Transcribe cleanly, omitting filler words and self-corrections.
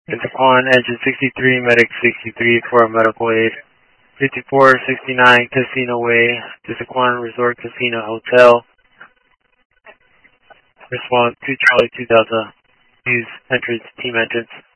Interquan, engine 63, medic 63 for medical aid. 5469 Casino Way, Interquan Resort Casino Hotel. Response to Charlie 2000. Use entrance, team entrance.